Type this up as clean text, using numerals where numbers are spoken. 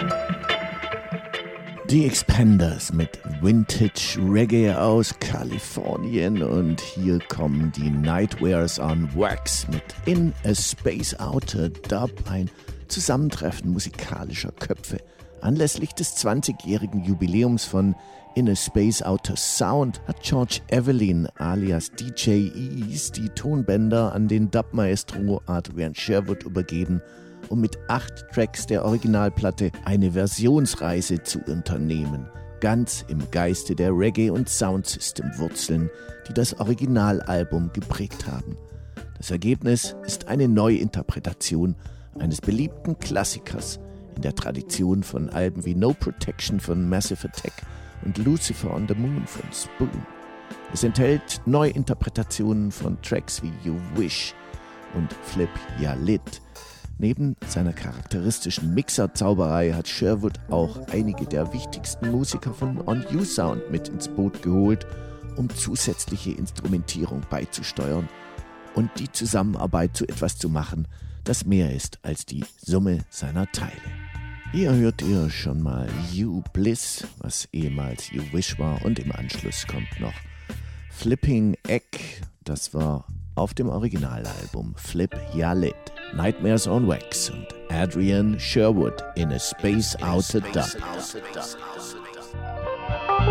Die Expanders mit Vintage Reggae aus Kalifornien und hier kommen die Nightwares on Wax mit In a Space Outer Dub, ein Zusammentreffen musikalischer Köpfe. Anlässlich des 20-jährigen Jubiläums von In a Space Outer Sound hat George Evelyn alias DJ Ease die Tonbänder an den Dub-Maestro Adrian Sherwood übergeben, um mit 8 Tracks der Originalplatte eine Versionsreise zu unternehmen, ganz im Geiste der Reggae- und Soundsystem-Wurzeln, die das Originalalbum geprägt haben. Das Ergebnis ist eine Neuinterpretation eines beliebten Klassikers in der Tradition von Alben wie No Protection von Massive Attack und Lucifer on the Moon von Spoon. Es enthält Neuinterpretationen von Tracks wie You Wish und Flip Ya Lit. Neben seiner charakteristischen Mixer-Zauberei hat Sherwood auch einige der wichtigsten Musiker von On You Sound mit ins Boot geholt, um zusätzliche Instrumentierung beizusteuern und die Zusammenarbeit zu etwas zu machen, das mehr ist als die Summe seiner Teile. Hier hört ihr schon mal You Bliss, was ehemals You Wish war, und im Anschluss kommt noch Flipping Egg, das war auf dem Originalalbum Flip Ya Lit, Nightmares on Wax und Adrian Sherwood in a Space Outer Dub.